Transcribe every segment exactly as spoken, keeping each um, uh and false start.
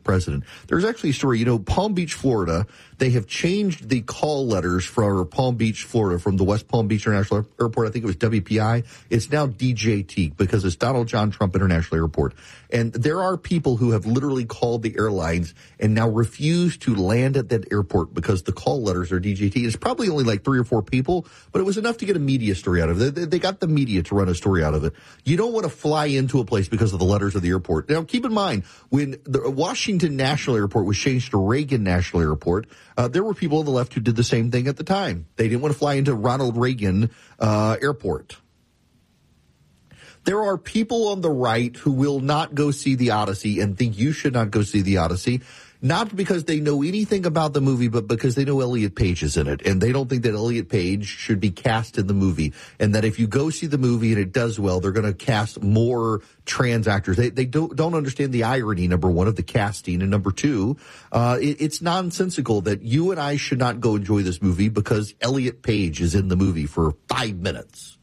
president. There's actually a story, you know, Palm Beach, Florida, they have changed the call letters for Palm Beach, Florida, from the West Palm Beach International Airport. I think it was W P I. It's now D J T because it's Donald John Trump International Airport. And there are people who have literally called the airlines and now refuse to land at that airport because the call letters are D J T. It's probably only like three or four people, but it was enough to get a media story out of it. They, they got the media to run a story out of it. You don't want to fly into a place because of the letters of the airport. Now, keep in mind, when the Washington National Airport was changed to Reagan National Airport, uh, there were people on the left who did the same thing at the time. They didn't want to fly into Ronald Reagan uh, Airport. There are people on the right who will not go see The Odyssey and think you should not go see The Odyssey, not because they know anything about the movie, but because they know Elliot Page is in it, and they don't think that Elliot Page should be cast in the movie, and that if you go see the movie and it does well, they're going to cast more trans actors. They, they don't, don't understand the irony, number one, of the casting, and number two, uh, it, it's nonsensical that you and I should not go enjoy this movie because Elliot Page is in the movie for five minutes.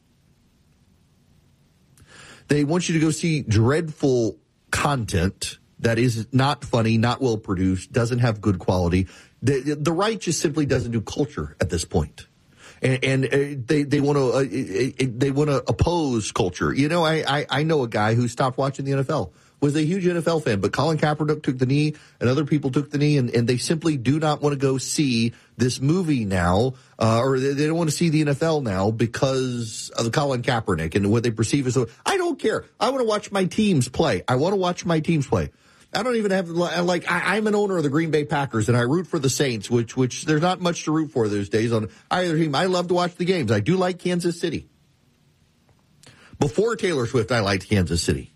They want you to go see dreadful content that is not funny, not well produced, doesn't have good quality. The, the right just simply doesn't do culture at this point. And, and uh, they, they want to, uh, they want to oppose culture. You know, I, I, I know a guy who stopped watching the N F L, was a huge N F L fan, but Colin Kaepernick took the knee and other people took the knee, and, and they simply do not want to go see this movie now, uh, or they, they don't want to see the N F L now because of the Colin Kaepernick and what they perceive as, so I don't care. I want to watch my teams play. I want to watch my teams play. I don't even have, like, I, I'm an owner of the Green Bay Packers, and I root for the Saints, which, which there's not much to root for those days on either team. I love to watch the games. I do like Kansas City. Before Taylor Swift, I liked Kansas City.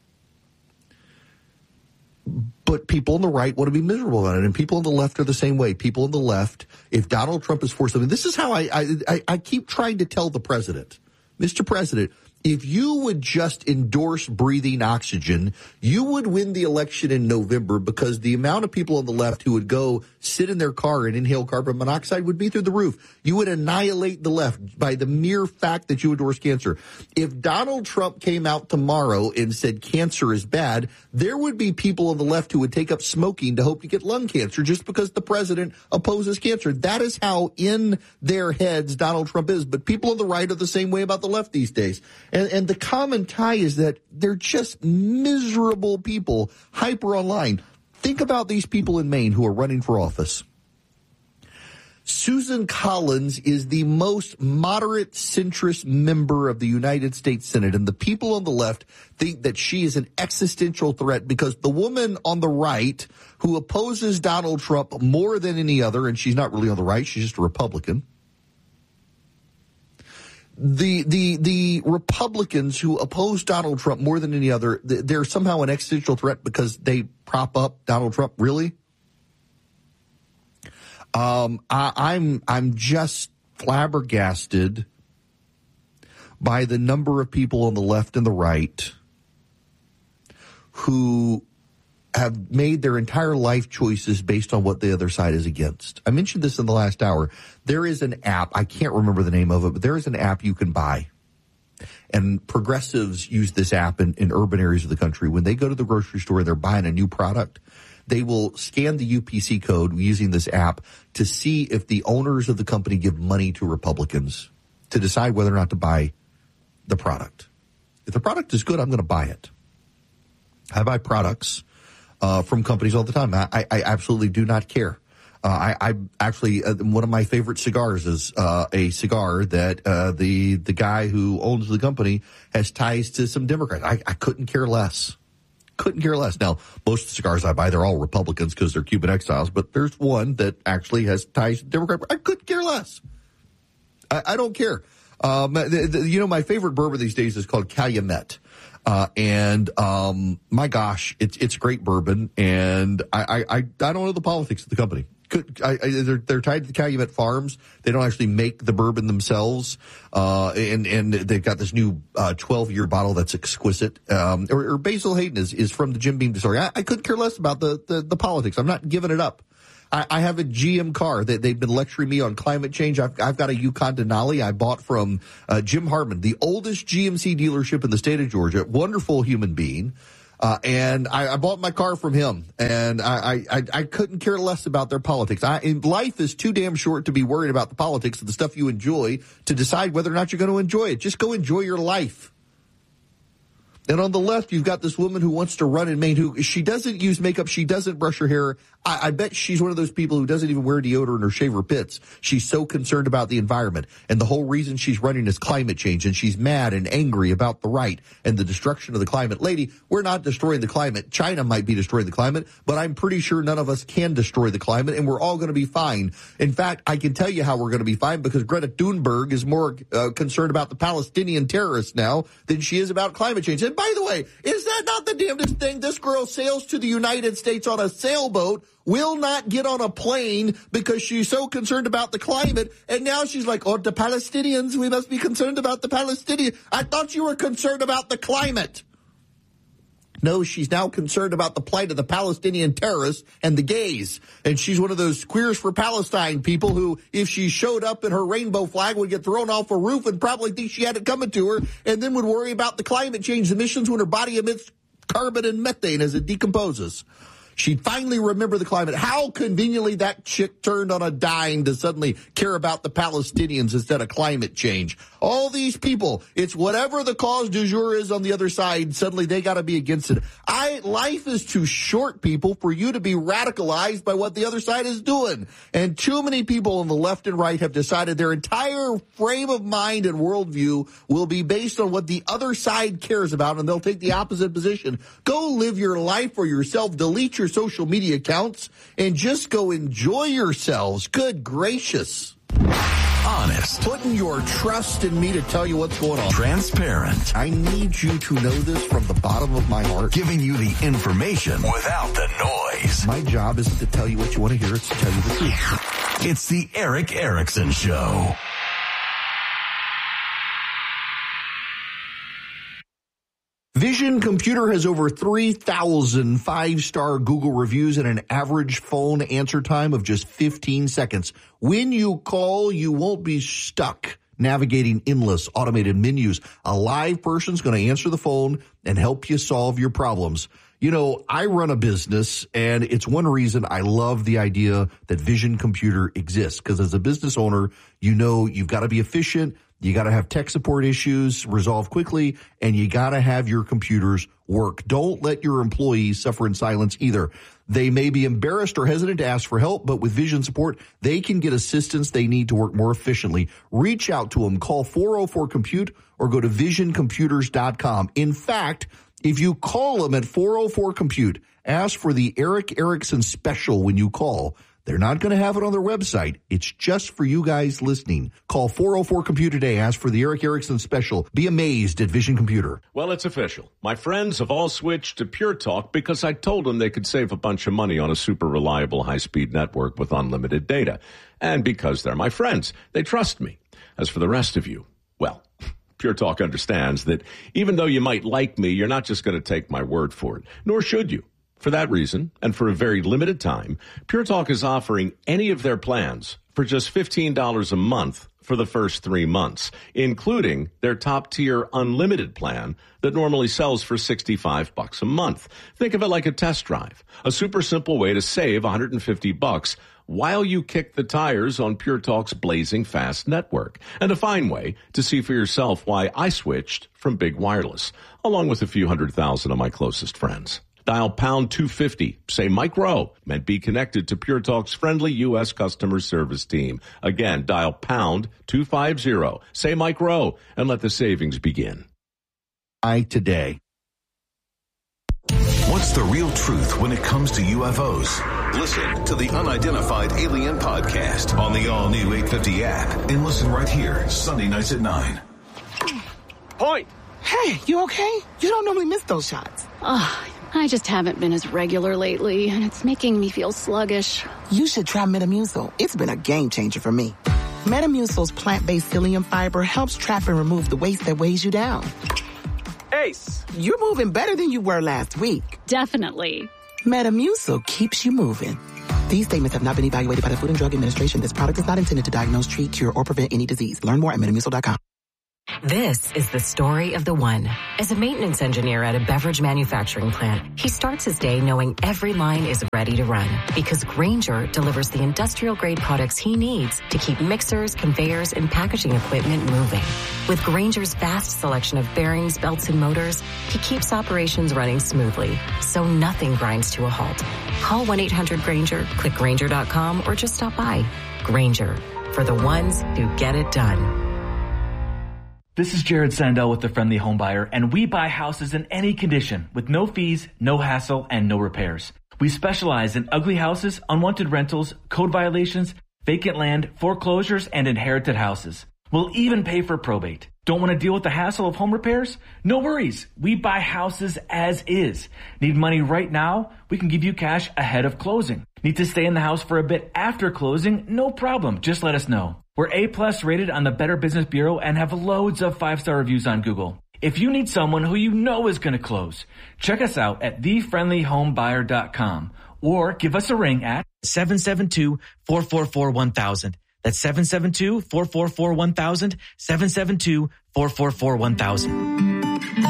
But people on the right want to be miserable about it, and people on the left are the same way. People on the left, if Donald Trump is for something, this is how I, I, I keep trying to tell the president, Mister President, if you would just endorse breathing oxygen, you would win the election in November, because the amount of people on the left who would go sit in their car and inhale carbon monoxide would be through the roof. You would annihilate the left by the mere fact that you endorse cancer. If Donald Trump came out tomorrow and said cancer is bad, there would be people on the left who would take up smoking to hope to get lung cancer just because the president opposes cancer. That is how in their heads Donald Trump is. But people on the right are the same way about the left these days. And, and the common tie is that they're just miserable people, hyper online. Think about these people in Maine who are running for office. Susan Collins is the most moderate centrist member of the United States Senate, and the people on the left think that she is an existential threat because the woman on the right who opposes Donald Trump more than any other, and she's not really on the right, she's just a Republican, The the the Republicans who oppose Donald Trump more than any other, they're somehow an existential threat because they prop up Donald Trump. Really? Um, I, I'm I'm just flabbergasted by the number of people on the left and the right who have made their entire life choices based on what the other side is against. I mentioned this in the last hour. There is an app, I can't remember the name of it, but there is an app you can buy. And progressives use this app in, in urban areas of the country. When they go to the grocery store and they're buying a new product, they will scan the U P C code using this app to see if the owners of the company give money to Republicans to decide whether or not to buy the product. If the product is good, I'm going to buy it. I buy products Uh, from companies all the time. I, I absolutely do not care. Uh, I, I actually, uh, one of my favorite cigars is uh, a cigar that uh, the the guy who owns the company has ties to some Democrats. I, I couldn't care less. Couldn't care less. Now, most of the cigars I buy, they're all Republicans because they're Cuban exiles, but there's one that actually has ties to Democrats. I couldn't care less. I, I don't care. Um, the, the, you know, my favorite bourbon these days is called Calumet. Uh, and, um, my gosh, it's, it's great bourbon. And I, I, I, I don't know the politics of the company. Could, I, I, they're, they're tied to the Calumet Farms. They don't actually make the bourbon themselves. Uh, and, and they've got this new, uh, twelve year bottle that's exquisite. Um, or, or Basil Hayden is, is from the Jim Beam distillery. I, I couldn't care less about the, the, the politics. I'm not giving it up. I, I have a G M car that they've been lecturing me on climate change. I've, I've got a Yukon Denali I bought from uh, Jim Hartman, the oldest G M C dealership in the state of Georgia. Wonderful human being. Uh, and I, I bought my car from him, and I, I, I couldn't care less about their politics. I, life is too damn short to be worried about the politics of the stuff you enjoy to decide whether or not you're going to enjoy it. Just go enjoy your life. And on the left, you've got this woman who wants to run in Maine, who she doesn't use makeup. She doesn't brush her hair. I, I bet she's one of those people who doesn't even wear deodorant or shave her pits. She's so concerned about the environment. And the whole reason she's running is climate change. And she's mad and angry about the right and the destruction of the climate. Lady, we're not destroying the climate. China might be destroying the climate, but I'm pretty sure none of us can destroy the climate, and we're all going to be fine. In fact, I can tell you how we're going to be fine, because Greta Thunberg is more uh, concerned about the Palestinian terrorists now than she is about climate change. And by the way, is that not the damnedest thing? This girl sails to the United States on a sailboat, will not get on a plane because she's so concerned about the climate, and now she's like, oh, the Palestinians, we must be concerned about the Palestinians. I thought you were concerned about the climate. No, she's now concerned about the plight of the Palestinian terrorists and the gays. And she's one of those Queers for Palestine people who, if she showed up in her rainbow flag, would get thrown off a roof and probably think she had it coming to her, and then would worry about the climate change emissions when her body emits carbon and methane as it decomposes. She'd finally remember the climate. How conveniently that chick turned on a dime to suddenly care about the Palestinians instead of climate change. All these people, it's whatever the cause du jour is on the other side, suddenly they got to be against it. I, life is too short, people, for you to be radicalized by what the other side is doing. And too many people on the left and right have decided their entire frame of mind and worldview will be based on what the other side cares about, and they'll take the opposite position. Go live your life for yourself. Delete your social media accounts and just go enjoy yourselves. Good gracious. Honest. Putting your trust in me to tell you what's going on. Transparent. I need you to know this from the bottom of my heart. Giving you the information without the noise. My job isn't to tell you what you want to hear, it's to tell you the truth. It's the Erick Erickson Show. Vision Computer has over three thousand five-star Google reviews and an average phone answer time of just fifteen seconds. When you call, you won't be stuck navigating endless automated menus. A live person's going to answer the phone and help you solve your problems. You know, I run a business, and it's one reason I love the idea that Vision Computer exists, because as a business owner, you know you've got to be efficient. You got to have tech support issues resolved quickly, and you got to have your computers work. Don't let your employees suffer in silence either. They may be embarrassed or hesitant to ask for help, but with Vision support, they can get assistance they need to work more efficiently. Reach out to them. Call four oh four compute or go to vision computers dot com. In fact, if you call them at four oh four compute, ask for the Erick Erickson special when you call. They're not going to have it on their website. It's just for you guys listening. Call four oh four compute today. Ask for the Erick Erickson special. Be amazed at Vision Computer. Well, it's official. My friends have all switched to Pure Talk because I told them they could save a bunch of money on a super reliable high-speed network with unlimited data. And because they're my friends, they trust me. As for the rest of you, well, Pure Talk understands that even though you might like me, you're not just going to take my word for it, nor should you. For that reason, and for a very limited time, Pure Talk is offering any of their plans for just fifteen dollars a month for the first three months, including their top-tier unlimited plan that normally sells for sixty-five bucks a month. Think of it like a test drive, a super simple way to save one hundred fifty bucks while you kick the tires on Pure Talk's blazing fast network, and a fine way to see for yourself why I switched from big wireless, along with a few hundred thousand of my closest friends. Dial pound two fifty, say Mike Rowe, and be connected to Pure Talk's friendly U S customer service team. Again, dial pound two fifty, say Mike Rowe, and let the savings begin. I today. What's the real truth when it comes to U F Os? Listen to the Unidentified Alien Podcast on the all-new eight fifty app, and listen right here, Sunday nights at nine. Point! Hey, you okay? You don't normally miss those shots. Ugh. I just haven't been as regular lately, and it's making me feel sluggish. You should try Metamucil. It's been a game changer for me. Metamucil's plant-based psyllium fiber helps trap and remove the waste that weighs you down. Ace! You're moving better than you were last week. Definitely. Metamucil keeps you moving. These statements have not been evaluated by the Food and Drug Administration. This product is not intended to diagnose, treat, cure, or prevent any disease. Learn more at metamucil dot com. This is the story of the one. As a maintenance engineer at a beverage manufacturing plant, he starts his day knowing every line is ready to run because Grainger delivers the industrial-grade products he needs to keep mixers, conveyors, and packaging equipment moving. With Grainger's vast selection of bearings, belts, and motors, he keeps operations running smoothly, so nothing grinds to a halt. Call one eight hundred Grainger, click Grainger dot com, or just stop by. Grainger, for the ones who get it done. This is Jared Sandell with The Friendly Home Buyer, and we buy houses in any condition with no fees, no hassle, and no repairs. We specialize in ugly houses, unwanted rentals, code violations, vacant land, foreclosures, and inherited houses. We'll even pay for probate. Don't want to deal with the hassle of home repairs? No worries. We buy houses as is. Need money right now? We can give you cash ahead of closing. Need to stay in the house for a bit after closing? No problem. Just let us know. We're A-plus rated on the Better Business Bureau and have loads of five-star reviews on Google. If you need someone who you know is going to close, check us out at the friendly home buyer dot com or give us a ring at seven seven two, four four four, one thousand. That's seven seven two, four four four, one thousand, seven seven two, four four four, one thousand.